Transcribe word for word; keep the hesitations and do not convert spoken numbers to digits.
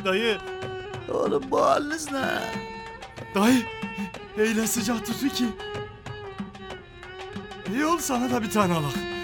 dayı. Oğlum bu haliniz ne? Dayı, öyle sıcak tuttu ki. İyi ol sana da bir tane alak.